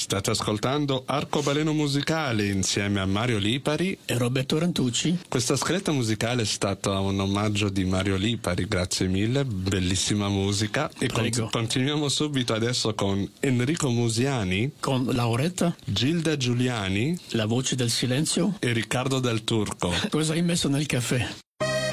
State ascoltando Arcobaleno Musicale insieme a Mario Lipari e Roberto Rantucci. Questa scaletta musicale è stata un omaggio di Mario Lipari, grazie mille, bellissima musica. E continuiamo subito adesso con Enrico Musiani, con Lauretta, Gilda Giuliani, La voce del silenzio e Riccardo Del Turco. Cosa hai messo nel caffè?